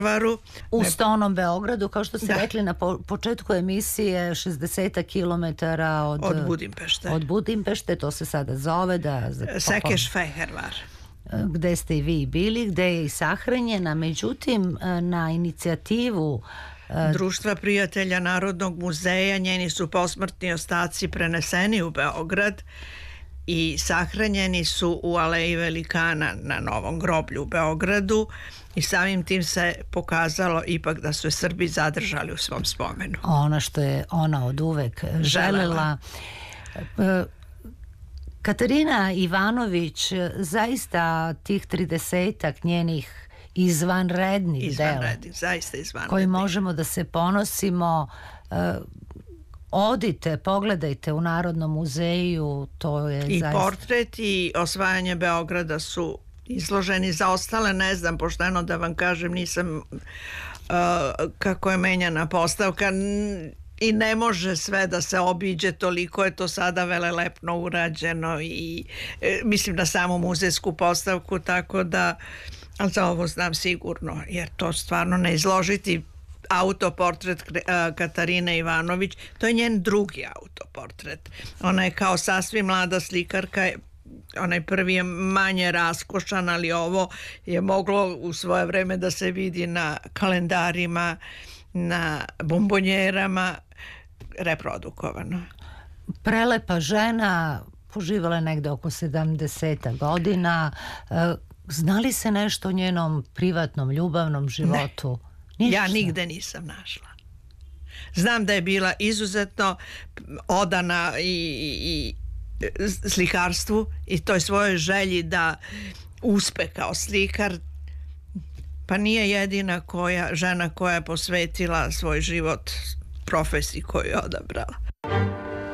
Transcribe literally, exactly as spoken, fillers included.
U Stonom Beogradu, kao što ste Da. rekli na po- početku emisije, šezdeset kilometara od, Od Budimpešte. od Budimpešte, to se sada zove da... Sekeš Fehervar. Gde ste i vi bili, gde je i sahranjena, međutim na inicijativu Društva prijatelja Narodnog muzeja njeni su posmrtni ostaci preneseni u Beograd i sahranjeni su u Aleji Velikana na Novom groblju u Beogradu i samim tim se pokazalo ipak da su je Srbi zadržali u svom spomenu. Ono što je ona od uvek želela. želela. Katarina Ivanović, zaista tih tridesetak njenih izvanrednih, izvanrednih dela, zaista izvanrednih, koji možemo da se ponosimo. Odite, pogledajte u Narodnom muzeju, to je i zaista... portret i osvajanje Beograda su izloženi. Za ostale ne znam, pošteno da vam kažem, nisam uh, kako je menjana postavka i ne može sve da se obiđe, toliko je to sada velelepno urađeno i e, mislim na samu muzejsku postavku, tako da, ali za ovo znam sigurno, jer to stvarno ne izložiti autoportret Katarine Ivanović, to je njen drugi autoportret. Ona je kao sasvim mlada slikarka, onaj prvi je manje raskošan, ali ovo je moglo u svoje vreme da se vidi na kalendarima, na bombonjerama, reprodukovano. Prelepa žena, poživala je negde oko sedamdeset godina. Znali se nešto o njenom privatnom, ljubavnom životu? Ne, ja nigde nisam našla. Znam da je bila izuzetno odana i, i slikarstvu i toj svojoj želji da uspe kao slikar. Pa nije jedina koja, žena koja je posvetila svoj život profesiji koju je odabrala.